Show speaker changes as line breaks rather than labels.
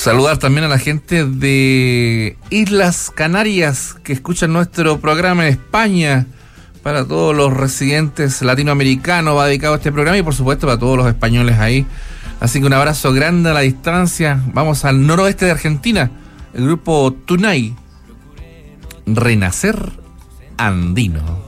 Saludar también a la gente de Islas Canarias que escuchan nuestro programa en España. Para todos los residentes latinoamericanos va dedicado este programa y por supuesto para todos los españoles ahí. Así que un abrazo grande a la distancia. Vamos al noroeste de Argentina. El grupo Tunay, Renacer Andino.